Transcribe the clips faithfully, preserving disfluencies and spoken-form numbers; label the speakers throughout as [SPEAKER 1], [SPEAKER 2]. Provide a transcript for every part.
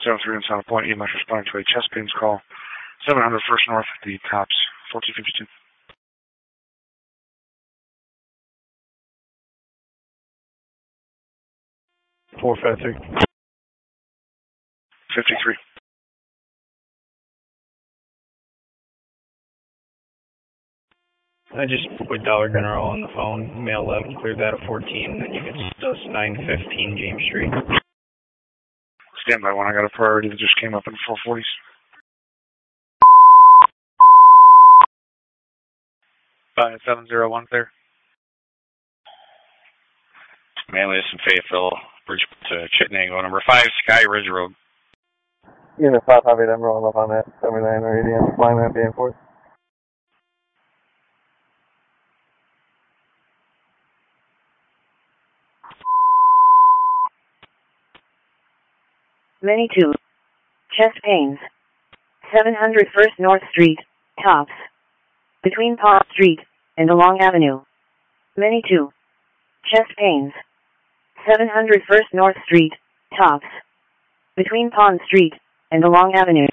[SPEAKER 1] seven three in Sound Point. E M S responding to a chest pains call. seven hundred First North at the Tops. fourteen fifty-two.
[SPEAKER 2] four five three.
[SPEAKER 1] fifty-three.
[SPEAKER 2] I just spoke with Dollar General on the phone. Mail eleven cleared that at fourteen, and you can still nine fifteen James Street.
[SPEAKER 1] Stand by one. I got a priority that just came up in four forties. Five seven zero one there.
[SPEAKER 3] Manlius and Fayetteville, Bridge to Chittenango, number five, Sky Ridge Road.
[SPEAKER 4] Unit five five eight, I'm rolling up on that. seventy-nine or eighty, I'm flying that being forth.
[SPEAKER 5] Many two. Chest pains. seven hundred First North Street, Tops. Between Pond Street and along Avenue. Many two. Chest pains. seven hundred First North Street, Tops. Between Pond Street and along Avenue.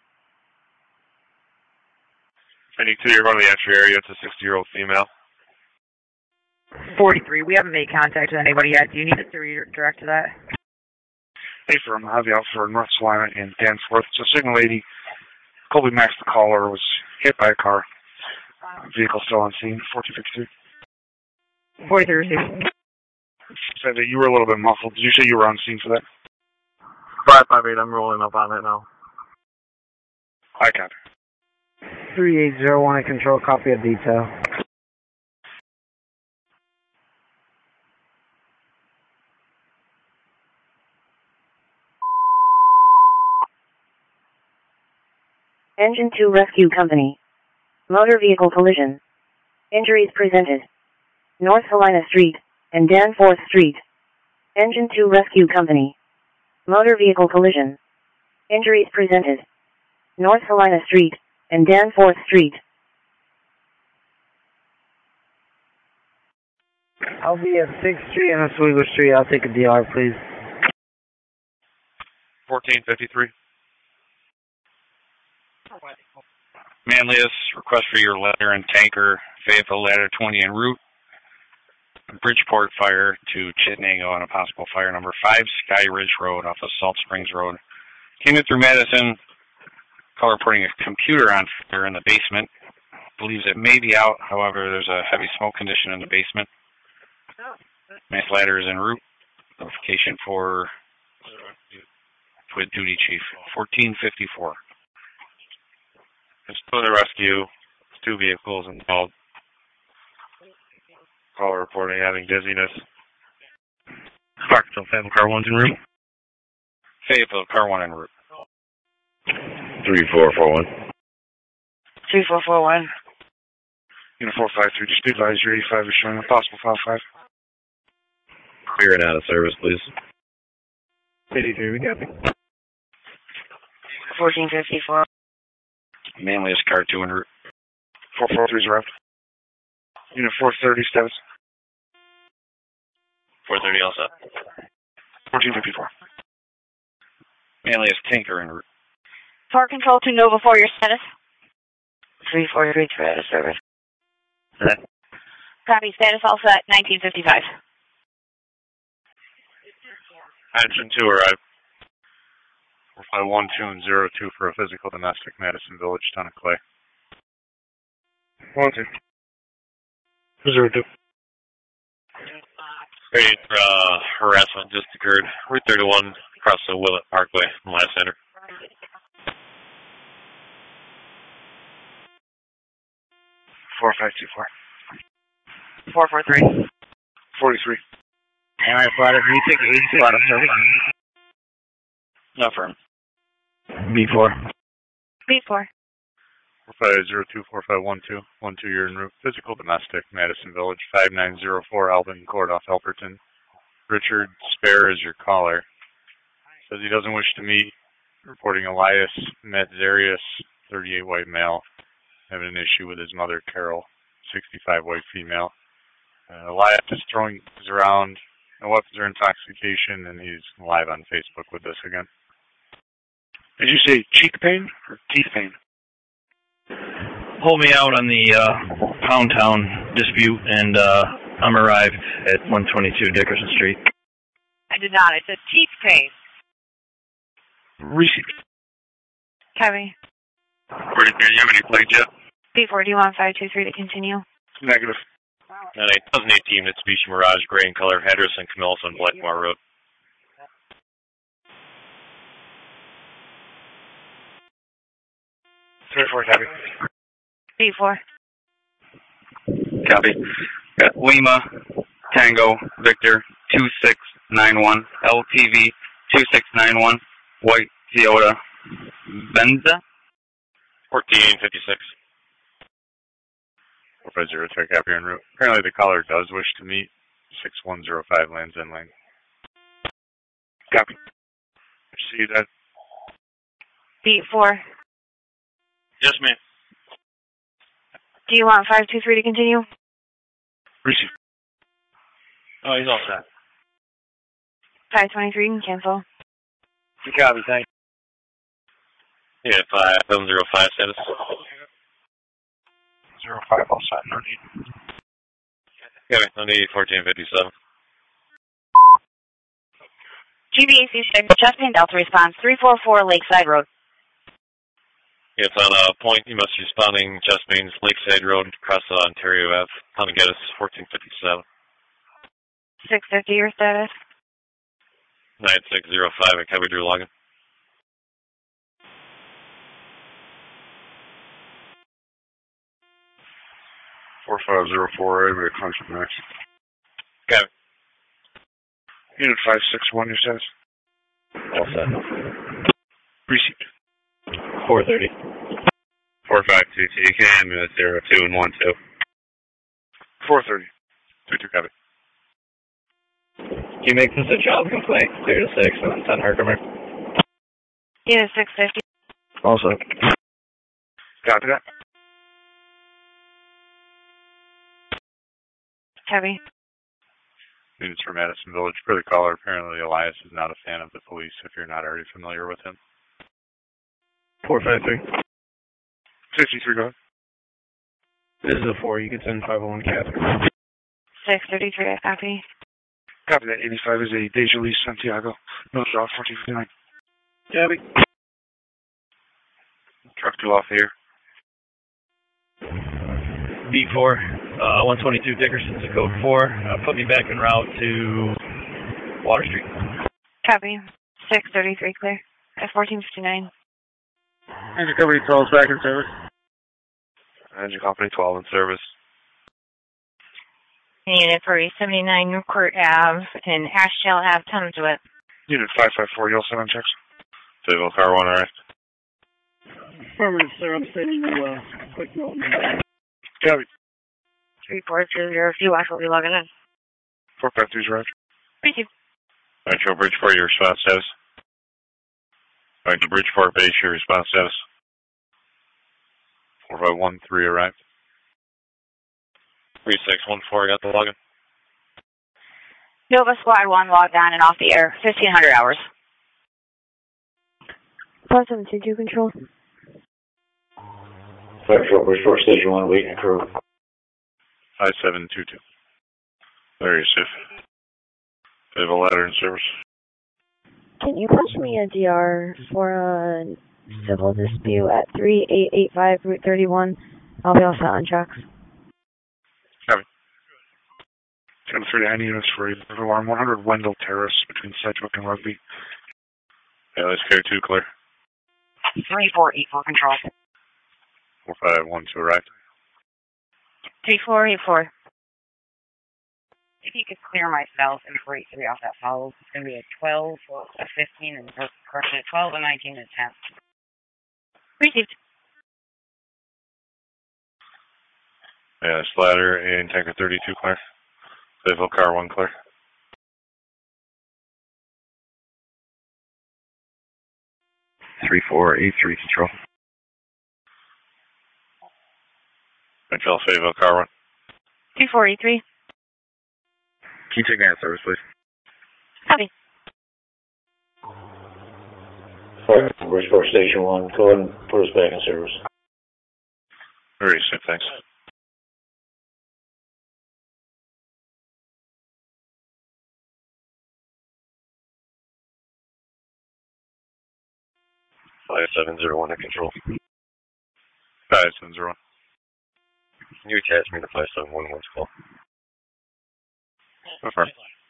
[SPEAKER 6] ninety-two, you're going to the entry area. It's a sixty-year-old female.
[SPEAKER 7] forty-three, we haven't made contact with anybody yet. Do you need us to redirect to that?
[SPEAKER 1] Hey, from Heavy out for North Salina and Danforth. So Signal eighty, Colby Max, the caller, was hit by a car. Vehicle still on scene. fourteen fifty-two.
[SPEAKER 7] forty-three received.
[SPEAKER 1] Said that you were a little bit muffled. Did you say you were on scene for that?
[SPEAKER 4] five five eight, I'm rolling up on it now.
[SPEAKER 1] I got it.
[SPEAKER 8] three eight zero one, I control, copy of detail.
[SPEAKER 5] Engine two Rescue Company. Motor vehicle collision. Injuries presented. North Salina Street and Danforth Street. Engine two Rescue Company. Motor vehicle collision. Injuries presented. North Salina Street and Danforth Street.
[SPEAKER 8] I'll be at sixth Street and Oswego Street. I'll take a D R, please.
[SPEAKER 6] fourteen fifty-three.
[SPEAKER 3] Manlius, request for your ladder and tanker, Fayetteville ladder twenty en route. Bridgeport fire to Chittenango on a possible fire number five, Sky Ridge Road off of Salt Springs Road. Came in through Madison, call reporting a computer on fire in the basement. Believes it may be out, however, there's a heavy smoke condition in the basement. Mass ladder is en route. Notification for Twit Duty Chief, fourteen fifty-four.
[SPEAKER 6] It's to the rescue. Two vehicles involved. Caller reporting having dizziness.
[SPEAKER 1] Clarksville, Fayetteville, car one's en route.
[SPEAKER 3] Fayetteville, car one en route.
[SPEAKER 6] three four four one.
[SPEAKER 7] three four four one.
[SPEAKER 1] Unit four five three, just advise your eighty-five is showing a possible file five.
[SPEAKER 6] Clear and out of service, please.
[SPEAKER 2] eighty-three, we got it.
[SPEAKER 7] fourteen fifty-four.
[SPEAKER 3] Manlius, car two en route.
[SPEAKER 1] four four three is arrived. Unit four thirty, status.
[SPEAKER 3] four thirty also.
[SPEAKER 1] fourteen fifty-four.
[SPEAKER 3] Manlius, tanker en route.
[SPEAKER 7] Park control to Nova four, your status? three four three, three out of service.
[SPEAKER 3] Set.
[SPEAKER 7] Copy, status all set, nineteen fifty-five.
[SPEAKER 6] Engine two arrived. We're flying one two and zero two for a physical domestic, Madison Village, Ton of Clay.
[SPEAKER 1] One two. Zero two.
[SPEAKER 6] Great, uh, harassment just occurred. Route thirty-one across the Willett Parkway from Last Center.
[SPEAKER 1] four five two four.
[SPEAKER 7] four four three.
[SPEAKER 1] forty-three.
[SPEAKER 8] Alright, Flutter, you take eighty Flutter, service.
[SPEAKER 3] No firm.
[SPEAKER 8] B four.
[SPEAKER 7] B four.
[SPEAKER 6] four five zero two four five one two. one two, you're en route. Physical domestic, Madison Village, five nine zero four Alvin Court off Elperton. Richard Spare is your caller. Says he doesn't wish to meet. Reporting Elias Metzarius, thirty-eight white male. Having an issue with his mother, Carol, sixty-five white female. Uh, Elias is throwing things around. No weapons or intoxication, and he's live on Facebook with this again.
[SPEAKER 1] Did you say cheek pain or teeth pain?
[SPEAKER 2] Hold me out on the uh, Pound Town dispute, and uh, I'm arrived at one twenty-two Dickerson Street.
[SPEAKER 7] I did not. I said teeth pain.
[SPEAKER 1] Received.
[SPEAKER 7] Copy.
[SPEAKER 3] Where do you have any plates yet?
[SPEAKER 7] B four, do you want five two three to continue?
[SPEAKER 1] Negative.
[SPEAKER 3] twenty eighteen Mitsubishi Mirage, gray in color, address in Camillus on Blackmore Road.
[SPEAKER 1] three four, copy.
[SPEAKER 7] B four.
[SPEAKER 3] Copy. Got Lima, Tango, Victor, two six nine one, L T V, two six nine one, White Toyota, Benza, fourteen fifty-six.
[SPEAKER 6] four five zero, check copy en route. Apparently the caller does wish to meet. six one zero five lands in lane.
[SPEAKER 1] Copy. See you, Dad.
[SPEAKER 7] B four.
[SPEAKER 3] Yes, ma'am.
[SPEAKER 7] Do you want five two three to continue?
[SPEAKER 1] Receive.
[SPEAKER 3] Oh, he's all set.
[SPEAKER 7] five twenty-three can cancel.
[SPEAKER 3] Copy, thanks. Yeah, five seven zero five status.
[SPEAKER 1] Zero five, all set. No need.
[SPEAKER 3] Copy, no need, fourteen fifty-seven.
[SPEAKER 7] G B A C six, Chesapeake Delta response, three four four Lakeside Road.
[SPEAKER 3] It's on a point. You must be responding Chesapeake Lakeside Road, across the Ontario Ave. How to get us fourteen fifty-seven.
[SPEAKER 7] six fifty, your status.
[SPEAKER 3] nine six zero five at Covey Drew Logan.
[SPEAKER 1] four five zero four, area contact max.
[SPEAKER 3] Copy.
[SPEAKER 1] Unit five six one, your status.
[SPEAKER 2] All set.
[SPEAKER 1] Received.
[SPEAKER 2] four thirty.
[SPEAKER 6] four five two two, you can move zero two and one two.
[SPEAKER 1] four thirty. two two, copy.
[SPEAKER 2] He makes this a child complaint. Clear to six, and then send Herkimer.
[SPEAKER 7] Unit six fifty.
[SPEAKER 2] Also.
[SPEAKER 1] Copy that.
[SPEAKER 7] Heavy.
[SPEAKER 6] Units from Madison Village. For the caller, apparently Elias is not a fan of the police if you're not already familiar with him.
[SPEAKER 2] four five three.
[SPEAKER 1] fifty-three, go ahead.
[SPEAKER 2] This is a four. You can send five oh one Catherine.
[SPEAKER 7] six thirty-three, I copy.
[SPEAKER 1] Copy that. eighty-five is a Deja Lee Santiago. North Route fourteen fifty-nine.
[SPEAKER 2] Copy.
[SPEAKER 3] Truck two off here.
[SPEAKER 2] B four, uh, one twenty-two Dickerson to code four. Uh, put me back en route to Water Street.
[SPEAKER 7] Copy. six thirty-three, clear. At fourteen fifty-nine.
[SPEAKER 1] Engine Company twelve is back in service.
[SPEAKER 3] Engine Company twelve in service.
[SPEAKER 7] Unit for seventy-nine Newcourt Ave and Ashtail Ave, Townsville.
[SPEAKER 1] Unit five five four, you'll send on checks.
[SPEAKER 3] Civil car one, alright.
[SPEAKER 8] Affirmative, sir. I'm sending you a quick note.
[SPEAKER 1] Copy.
[SPEAKER 7] three four two zero, if you watch what we logging in.
[SPEAKER 1] four five three is right.
[SPEAKER 7] Receive.
[SPEAKER 3] Metro Bridgeport, your response status. Going to Bridgeport Base, your response status.
[SPEAKER 6] four five one three arrived.
[SPEAKER 3] three six one four, got the login.
[SPEAKER 7] Nova Squad one logged on and off the air, fifteen hundred hours.
[SPEAKER 5] five seven two two control.
[SPEAKER 9] Metro Bridgeport Station one, waiting crew.
[SPEAKER 6] five seven two two.
[SPEAKER 3] There you sit. They have a ladder in service.
[SPEAKER 5] Can you push me a D R for a civil dispute at three eight eight five Route thirty-one? I'll be all set on tracks.
[SPEAKER 1] Copy. ten thirty-nine units for alarm one hundred Wendell Terrace between Sedgwick and Rugby.
[SPEAKER 3] Yeah, let's clear two, clear.
[SPEAKER 7] three four eight four control.
[SPEAKER 6] four five one two arrived.
[SPEAKER 7] three four eight four. If you could clear myself and four eight three off that follow, it's going to be a twelve, a fifteen, and correction, a twelve, a nineteen, and a ten. Received.
[SPEAKER 3] Yeah, it's ladder and tanker thirty-two, clear. Civil car one, clear.
[SPEAKER 2] three four eight three control.
[SPEAKER 3] Control Fayetteville car one.
[SPEAKER 7] three four eight three.
[SPEAKER 3] Can you take that service, please?
[SPEAKER 7] Copy.
[SPEAKER 9] Fire from Bridgeport Station one. Go ahead and put us back in service.
[SPEAKER 6] Very soon, thanks.
[SPEAKER 10] five seven zero one to control.
[SPEAKER 6] five seven zero one.
[SPEAKER 10] Can you attach me to five seven one one's call?
[SPEAKER 6] Confirm.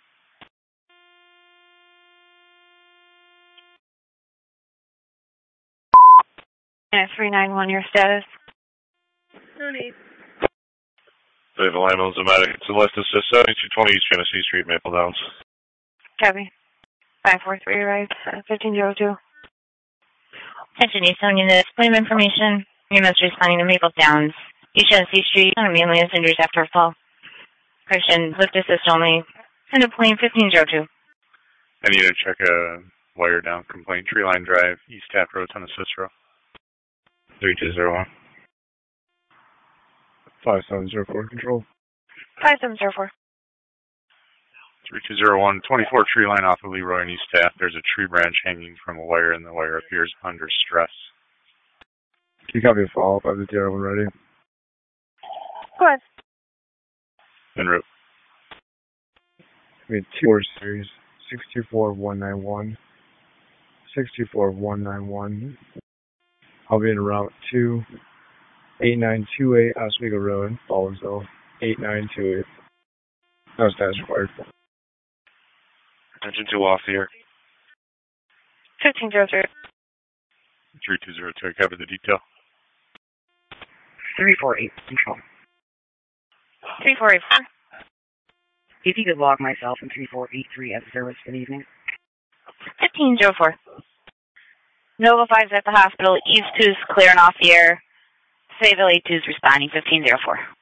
[SPEAKER 7] three nine one, your status?
[SPEAKER 11] No need.
[SPEAKER 6] They have a line on Zomatic. It's a list of seventy-two twenty East Genesee Street, Maple Downs.
[SPEAKER 7] Copy. five four three, right, fifteen zero two.
[SPEAKER 12] Attention, East Units, claim information. You must responding to Maple Downs. East Genesee Street, on a mainly has injuries after a fall. Correction, lift assist only. Send a plane fifteen zero two.
[SPEAKER 6] I need to check a wire down complaint. Tree Line Drive, East Taft Road, Ton of Cicero.
[SPEAKER 10] three two zero one.
[SPEAKER 1] five seven zero four, control.
[SPEAKER 7] five seven zero four.
[SPEAKER 6] three two zero one, twenty-four Tree Line off of Leroy and East Taft. There's a tree branch hanging from a wire, and the wire appears under stress.
[SPEAKER 1] Can you copy a follow-up? I have the D R one ready.
[SPEAKER 7] Go ahead.
[SPEAKER 6] En route.
[SPEAKER 1] We had two four series, six two four one nine one, six two four one nine one. I'll be in route two, eight nine two eight Oswego Road, Baldwinsville, eight nine two eight. No status required.
[SPEAKER 6] Engine two off the air.
[SPEAKER 7] fifteen zero three.
[SPEAKER 6] three two zero two, I covered the detail.
[SPEAKER 7] three four eight, control.
[SPEAKER 12] three four eight four.
[SPEAKER 7] If you could log myself in three four eight three as a service, good evening.
[SPEAKER 12] fifteen zero four. Nova five's at the hospital. East two's clearing off the air. Sayville eight two's responding, fifteen zero four.